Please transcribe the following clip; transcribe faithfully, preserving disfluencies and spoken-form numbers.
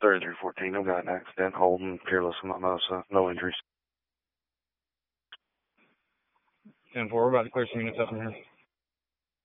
thirty-three fourteen, no got an accident, holding, peerless, no, so no injuries. ten four, we're about to clear some units up in here.